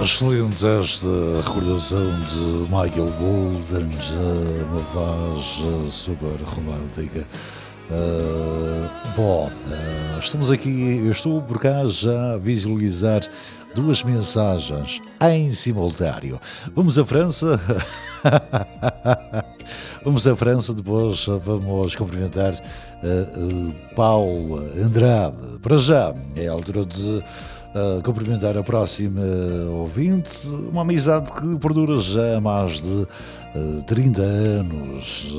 Excelente esta recordação de Michael Bolton, uma voz super romântica. Estamos aqui, eu estou por cá já a visualizar duas mensagens em simultâneo. Vamos à França. Vamos à França, depois vamos cumprimentar Paula Andrade. Para já, é a altura de cumprimentar a próxima ouvinte, uma amizade que perdura já há mais de 30 anos,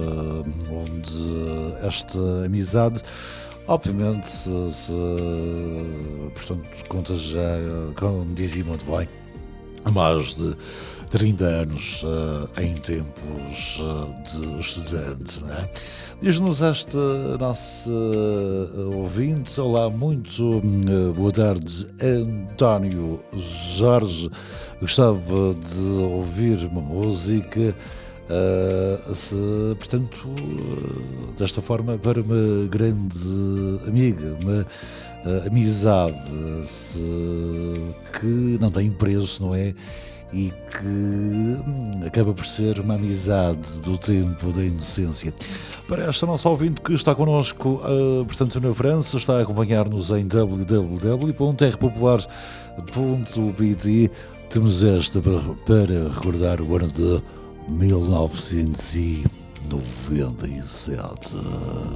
onde esta amizade, obviamente, portanto, conta já, como dizia muito bem, mais de 30 anos em tempos de estudante, não é? Diz-nos esta nossa ouvinte: olá, muito boa tarde, António Jorge. Gostava de ouvir uma música, portanto, desta forma, para uma grande amiga, uma amizade que não tem preço, não é? E que acaba por ser uma amizade do tempo da inocência. Para esta nossa ouvinte que está connosco, portanto, na França, está a acompanhar-nos em www.rpopular.pt. Temos esta para recordar o ano de 1997.